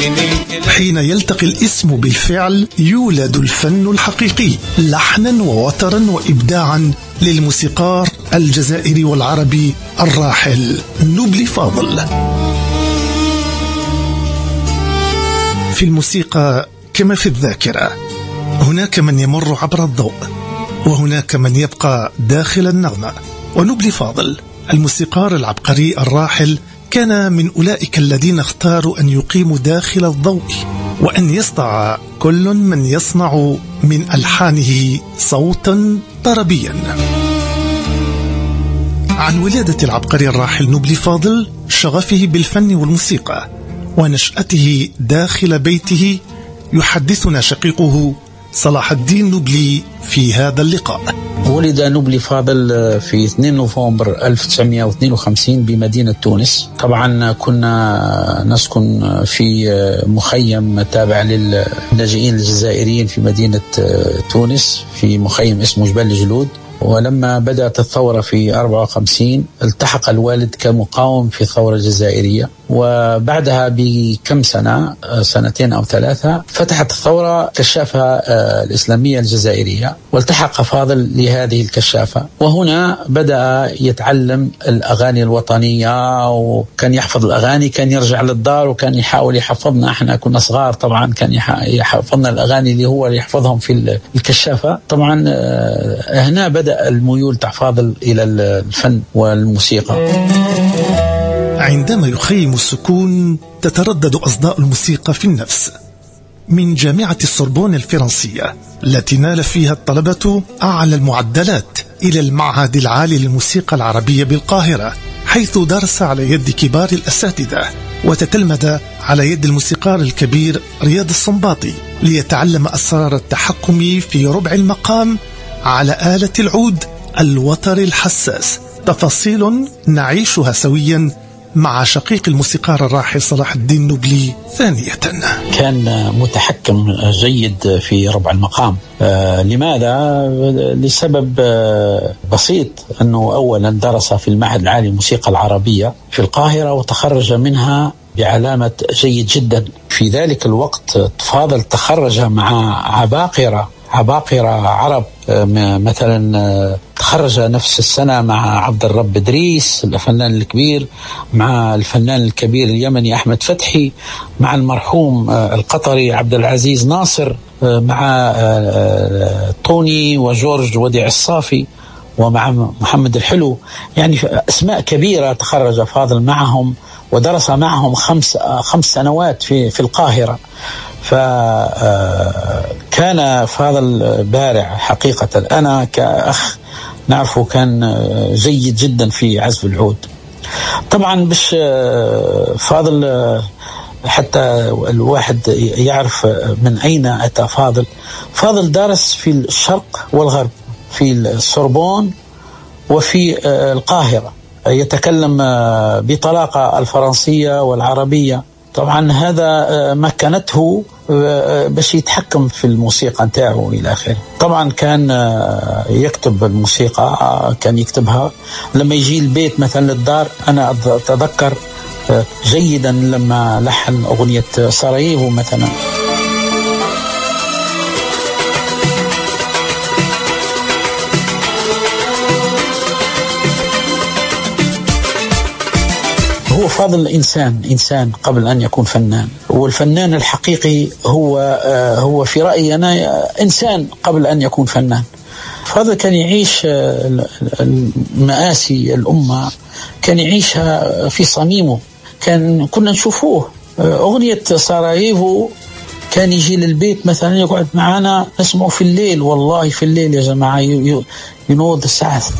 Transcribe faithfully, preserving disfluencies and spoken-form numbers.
حين يلتقي الاسم بالفعل يولد الفن الحقيقي لحنا ووترا وإبداعا للموسيقار الجزائري والعربي الراحل نوبلي فاضل. في الموسيقى كما في الذاكرة، هناك من يمر عبر الضوء وهناك من يبقى داخل النغمة، ونوبلي فاضل الموسيقار العبقري الراحل كان من أولئك الذين اختاروا أن يقيموا داخل الضوء، وأن يصنع كل من يصنع من ألحانه صوتا طربيا. عن ولادة العبقري الراحل نوبلي فاضل، شغفه بالفن والموسيقى، ونشأته داخل بيته، يحدثنا شقيقه صلاح الدين نوبلي في هذا اللقاء. ولد نوبلي فاضل في اثنين نوفمبر ألف وتسعمائة واثنين وخمسين بمدينة تونس. طبعا كنا نسكن في مخيم تابع لللاجئين الجزائريين في مدينة تونس، في مخيم اسمه جبل الجلود. ولما بدأت الثورة في أربعة وخمسين التحق الوالد كمقاوم في الثورة الجزائرية، وبعدها بكم سنة سنتين أو ثلاثة فتحت الثورة كشافة الإسلامية الجزائرية، والتحق فاضل لهذه الكشافة، وهنا بدأ يتعلم الأغاني الوطنية، وكان يحفظ الأغاني، كان يرجع للدار وكان يحاول يحفظنا، احنا كنا صغار طبعا، كان يحفظنا الأغاني اللي هو يحفظهم في الكشافة. طبعا هنا بدأ الميول تاع فاضل إلى الفن والموسيقى. عندما يخيم السكون تتردد أصداء الموسيقى في النفس. من جامعة السوربون الفرنسية التي نال فيها الطلبة أعلى المعدلات، إلى المعهد العالي للموسيقى العربية بالقاهرة، حيث درس على يد كبار الأساتذة وتتلمذ على يد الموسيقار الكبير رياض السنباطي، ليتعلم أسرار التحكم في ربع المقام على آلة العود الوتر الحساس. تفاصيل نعيشها سويا مع شقيق الموسيقار الراحل صلاح الدين نوبلي ثانية. كان متحكم جيد في ربع المقام. آه لماذا؟ لسبب آه بسيط، أنه أولا درس في المعهد العالي للموسيقى العربية في القاهرة، وتخرج منها بعلامة جيد جدا. في ذلك الوقت فاضل تخرج مع عباقرة عباقرة عرب، مثلا تخرج نفس السنة مع عبد الرب إدريس الفنان الكبير، مع الفنان الكبير اليمني أحمد فتحي، مع المرحوم القطري عبد العزيز ناصر، مع طوني وجورج وديع الصافي، ومع محمد الحلو. يعني أسماء كبيرة تخرج فاضل معهم، ودرس معهم خمس خمس سنوات في في القاهرة. فكان فاضل بارع حقيقة. أنا كأخ نعرفه كان جيد جدا في عزف العود. طبعا بش فاضل حتى الواحد يعرف من أين أتى فاضل. فاضل درس في الشرق والغرب، في السوربون وفي القاهرة، يتكلم بطلاقة الفرنسية والعربية. طبعا هذا مكنته باش يتحكم في الموسيقى نتاعو إلى آخره. طبعا كان يكتب الموسيقى، كان يكتبها لما يجي البيت مثلا للدار. أنا أتذكر جيدا لما لحن أغنية سراييفو مثلا. هو فاضل إنسان إنسان قبل أن يكون فنان، والفنان الحقيقي هو هو في رأيي أنا إنسان قبل أن يكون فنان. فاضل كان يعيش المآسي الأمة، كان يعيشها في صميمه. كان كنا نشوفوه أغنية سراييفو، كان يجي للبيت مثلا يقعد معنا نسمعه في الليل، والله في الليل يا جماعة، ينوض الساعة